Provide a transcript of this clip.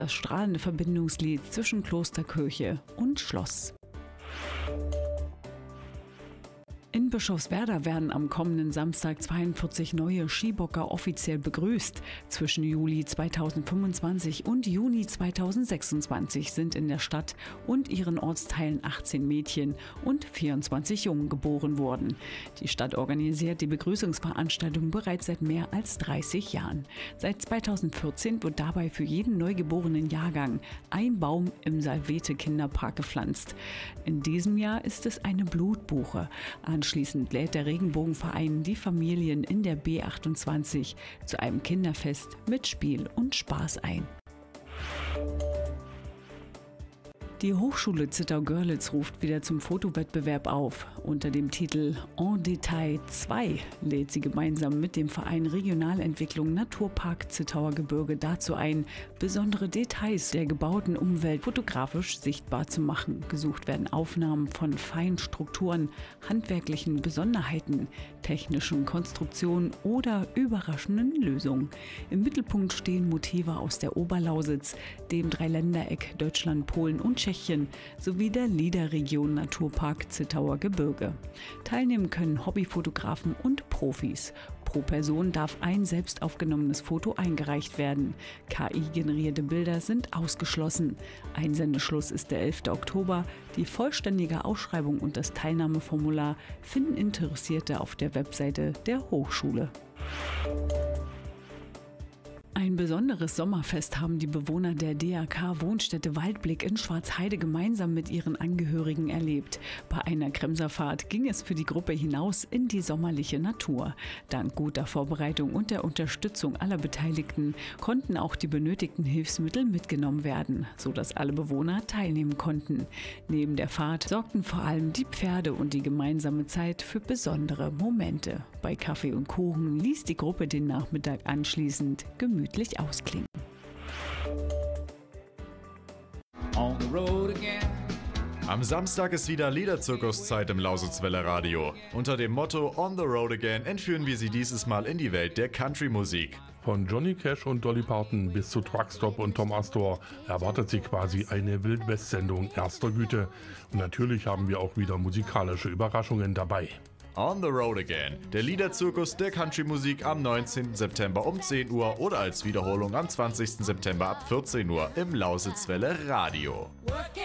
Das strahlende Verbindungslied zwischen Klosterkirche und Schloss. In Bischofswerda werden am kommenden Samstag 42 neue Skibocker offiziell begrüßt. Zwischen Juli 2025 und Juni 2026 sind in der Stadt und ihren Ortsteilen 18 Mädchen und 24 Jungen geboren worden. Die Stadt organisiert die Begrüßungsveranstaltung bereits seit mehr als 30 Jahren. Seit 2014 wird dabei für jeden neugeborenen Jahrgang ein Baum im Salvete-Kinderpark gepflanzt. In diesem Jahr ist es eine Blutbuche. Anschließend lädt der Regenbogenverein die Familien in der B28 zu einem Kinderfest mit Spiel und Spaß ein. Die Hochschule Zittau-Görlitz ruft wieder zum Fotowettbewerb auf. Unter dem Titel En Detail 2 lädt sie gemeinsam mit dem Verein Regionalentwicklung Naturpark Zittauer Gebirge dazu ein, besondere Details der gebauten Umwelt fotografisch sichtbar zu machen. Gesucht werden Aufnahmen von feinen Strukturen, handwerklichen Besonderheiten, technischen Konstruktionen oder überraschenden Lösungen. Im Mittelpunkt stehen Motive aus der Oberlausitz, dem Dreiländereck Deutschland, Polen und Tschechien sowie der LIDA-Region Naturpark Zittauer Gebirge. Teilnehmen können Hobbyfotografen und Profis. Pro Person darf ein selbst aufgenommenes Foto eingereicht werden. KI-generierte Bilder sind ausgeschlossen. Einsendeschluss ist der 11. Oktober. Die vollständige Ausschreibung und das Teilnahmeformular finden Interessierte auf der Webseite der Hochschule. Ein besonderes Sommerfest haben die Bewohner der DRK-Wohnstätte Waldblick in Schwarzheide gemeinsam mit ihren Angehörigen erlebt. Bei einer Kremserfahrt ging es für die Gruppe hinaus in die sommerliche Natur. Dank guter Vorbereitung und der Unterstützung aller Beteiligten konnten auch die benötigten Hilfsmittel mitgenommen werden, sodass alle Bewohner teilnehmen konnten. Neben der Fahrt sorgten vor allem die Pferde und die gemeinsame Zeit für besondere Momente. Bei Kaffee und Kuchen ließ die Gruppe den Nachmittag anschließend gemütlich ausklingen. On the road again. Am Samstag ist wieder Liederzirkuszeit im Lausitzwelle Radio. Unter dem Motto On the Road Again entführen wir Sie dieses Mal in die Welt der Country-Musik. Von Johnny Cash und Dolly Parton bis zu Truckstop und Tom Astor erwartet Sie quasi eine Wildwest-Sendung erster Güte. Und natürlich haben wir auch wieder musikalische Überraschungen dabei. On the Road Again, der Liederzirkus der Country-Musik am 19. September um 10 Uhr oder als Wiederholung am 20. September ab 14 Uhr im Lausitzwelle Radio.